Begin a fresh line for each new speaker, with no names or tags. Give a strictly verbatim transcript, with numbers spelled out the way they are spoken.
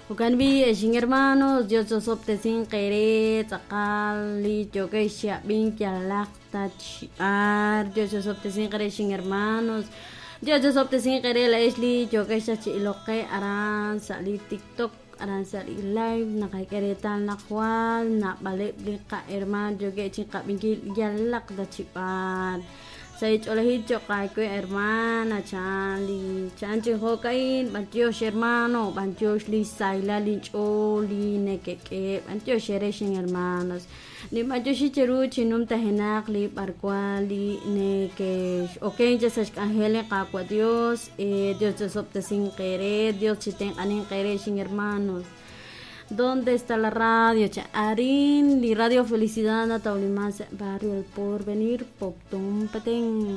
Ukan vi eshin hermanos, Dios os optesin kere, takali, yo que sha bin kialakta chiar, Dios os optesin kere shin hermanos, Dios os optesin kere la esli, yo que sha chiloque aran sali TikTok, aran sali live, nakakere na kwal, na balik ka herman, yo que chika bin kialakta chiar. Saya colehit chokai kue hermana chali chanchi hokain bantios hermano bantios li saila li choli nekeke bantios shereshin hermanos ni bantios chicheru chinum tahenak li barkwali neke okay ya sas angele kakwa Dios eh Dios te sopte sin querer Dios chiten anin quereshin hermanos. ¿Dónde está la radio? Arin, li Radio Felicidad, Taulimas, Barrio El Porvenir, Poptum Petén.